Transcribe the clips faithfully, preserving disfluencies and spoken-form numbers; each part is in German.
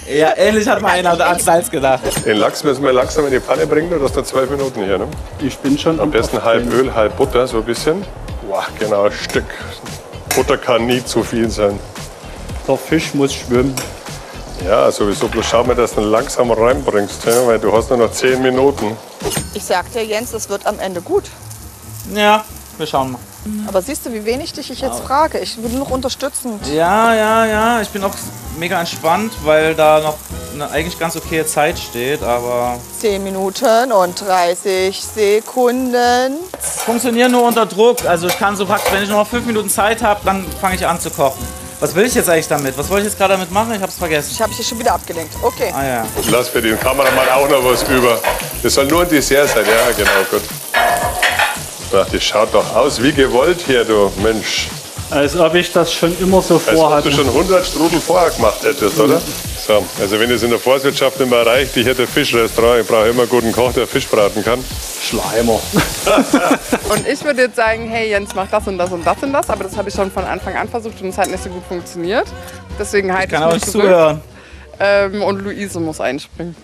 Ja, ähnlich hat mal einer an Salz gedacht. Den Lachs müssen wir langsam in die Pfanne bringen, du hast noch zwölf Minuten hier, ne? Ich bin schon Am besten halb Öl, halb Butter, so ein bisschen. Boah, genau, ein Stück. Butter kann nie zu viel sein. Der Fisch muss schwimmen. Ja, sowieso, bloß schau mal, dass du ihn langsam reinbringst, ja? Weil du hast nur noch zehn Minuten. Ich sag dir, Jens, das wird am Ende gut. Ja, wir schauen mal. Aber siehst du, wie wenig dich ich jetzt frage? Ich will nur noch unterstützend. Ja, ja, ja. Ich bin auch mega entspannt, weil da noch eine eigentlich ganz okaye Zeit steht, aber... zehn Minuten und dreißig Sekunden. Funktionieren nur unter Druck. Also ich kann so praktisch, wenn ich noch fünf Minuten Zeit habe, dann fange ich an zu kochen. Was will ich jetzt eigentlich damit? Was wollte ich jetzt gerade damit machen? Ich habe es vergessen. Ich habe dich schon wieder abgelenkt. Okay. Ah ja. Lass für den Kameramann auch noch was über. Das soll nur ein Dessert sein, ja, genau, gut. Ach, das schaut doch aus wie gewollt hier, du Mensch. Als ob ich das schon immer so Als ob vorhatte. du schon hundert Strudel vorher gemacht hättest, oder? So, also wenn es in der Forstwirtschaft nicht mehr reicht, ich hätte ein Fischrestaurant, ich brauche immer einen guten Koch, der Fisch braten kann. Schleimer. Und ich würde jetzt sagen, hey Jens, mach das und das und das und das, aber das habe ich schon von Anfang an versucht und es hat nicht so gut funktioniert. Deswegen halte ich, Kann auch mich nicht zurück. zuhören. Ähm, und Luise muss einspringen.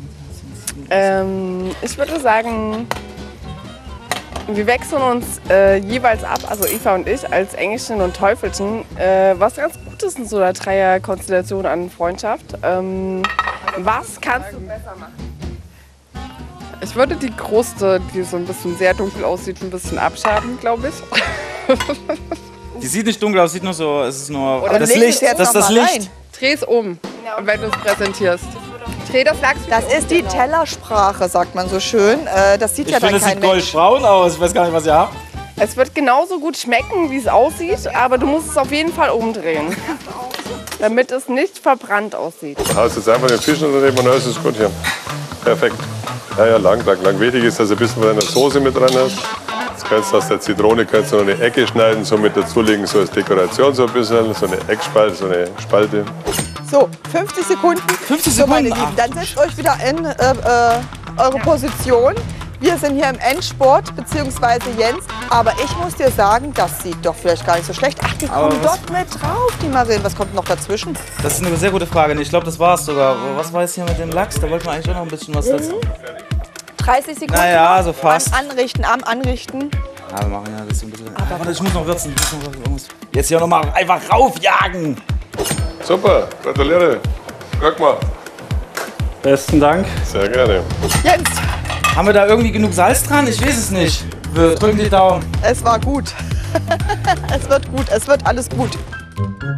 Ähm, ich würde sagen, wir wechseln uns äh, jeweils ab, also Eva und ich, als Engelchen und Teufelchen, äh, was ganz gut ist in so einer Dreierkonstellation an Freundschaft. Ähm, was kannst du besser machen? Ich würde die Kruste, die so ein bisschen sehr dunkel aussieht, ein bisschen abschaben, glaube ich. Die sieht nicht dunkel aus, sieht nur so, es ist nur Oder das leg Licht, es jetzt das ist noch das mal Licht. rein. Dreh es um, wenn du es präsentierst. Dreh das Lachs. Das ist die Tellersprache, sagt man so schön. Äh, Das sieht Ich ja dann finde, es kein sieht Mensch. goldbraun aus. Ich weiß gar nicht, was ihr habt. Es wird genauso gut schmecken, wie es aussieht, aber du musst es auf jeden Fall umdrehen, damit es nicht verbrannt aussieht. Du haust jetzt einfach den Fisch daneben und dann ist es gut hier. Perfekt. Ja, ja, lang, lang, lang. Wichtig ist, dass du ein bisschen von deiner Soße mit dran hast. Jetzt kannst du aus der Zitrone kannst du noch eine Ecke schneiden, so mit dazulegen, so als Dekoration so ein bisschen, so eine Eckspalte, so eine Spalte. So, fünfzig Sekunden. fünfzig So, meine Sekunden, Lieben, dann setzt euch wieder in äh, äh, eure Position. Wir sind hier im Endsport, beziehungsweise Jens. Aber ich muss dir sagen, das sieht doch vielleicht gar nicht so schlecht. Ach, die Aber kommen was- dort mit drauf, die Marillen. Was kommt noch dazwischen? Das ist eine sehr gute Frage. Ich glaube, das war es sogar. Aber was war jetzt hier mit dem Lachs? Da wollten wir eigentlich auch noch ein bisschen was dazu. dreißig Sekunden. Naja, noch. so fast. Am Anrichten, am Anrichten. Ja, wir machen ja das so ein bisschen. Ah, warte, ich muss noch würzen. Ich muss noch irgendwas- Jetzt hier noch mal einfach raufjagen. Super, gratuliere. Guck mal. Besten Dank. Sehr gerne. Jens, Haben wir da irgendwie genug Salz dran? Ich weiß es nicht. Wir drücken die Daumen. es war gut. Es wird gut, es wird alles gut.